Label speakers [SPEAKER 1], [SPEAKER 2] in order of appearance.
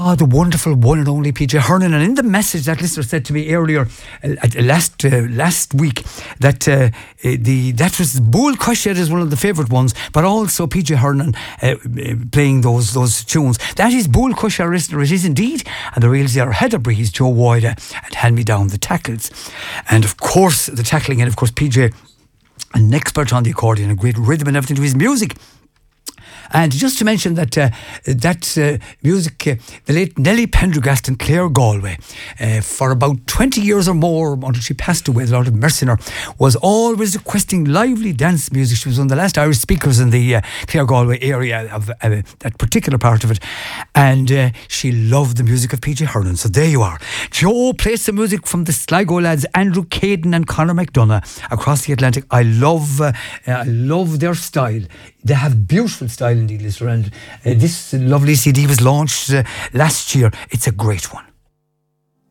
[SPEAKER 1] the wonderful one and only PJ Hernan. And in the message that listener said to me earlier last week that that was Bull Cushed is one of the favourite ones, but also PJ Hernan playing those tunes. That is Bull Cushed, listener. It is indeed. And the reels are Heather Breeze, Joe Woida, and Hand Me Down the Tackles. And of course the tackling, and of course PJ, an expert on the accordion, a great rhythm and everything to his music. And just to mention that music, the late Nellie Pendergast in Clare, Galway, for about 20 years or more until she passed away, the Lord have mercy on her, was always requesting lively dance music. She was one of the last Irish speakers in the Clare, Galway area of that particular part of it. And she loved the music of PJ Hernan. So there you are. Joe plays some music from the Sligo lads, Andrew Caden and Conor McDonough, across the Atlantic. I love their style. They have beautiful style indeed, listener, and this lovely CD was launched last year. It's a great one.